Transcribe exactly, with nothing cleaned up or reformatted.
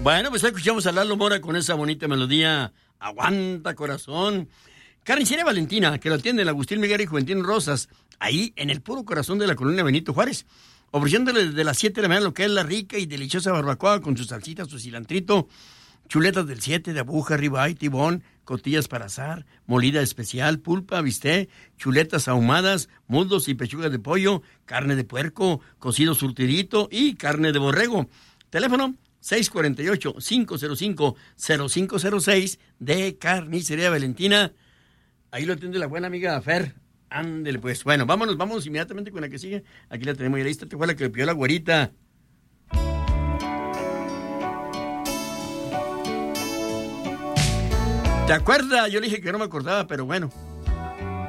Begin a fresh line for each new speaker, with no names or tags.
Bueno, pues escuchamos a Lalo Mora con esa bonita melodía. Aguanta, corazón. Carnicería Valentina, que lo atiende el Agustín Miguel y Juventín Rosas, ahí en el puro corazón de la colonia Benito Juárez, ofreciéndole desde las siete de la mañana lo que es la rica y deliciosa barbacoa con sus salsitas, su cilantrito, chuletas del siete de abuja, ribeye, tibón, costillas para asar, molida especial, pulpa, bistec, chuletas ahumadas, muslos y pechugas de pollo, carne de puerco, cocido surtidito y carne de borrego. Teléfono seis cuatro ocho, cinco cero cinco, cero cinco cero seis de Carnicería Valentina. Ahí lo atiende la buena amiga Fer. Ándele pues. Bueno, vámonos, vámonos inmediatamente con la que sigue. Aquí la tenemos ya lista. Te fue la que le pidió la güerita. ¿Te acuerdas? Yo le dije que no me acordaba, pero bueno.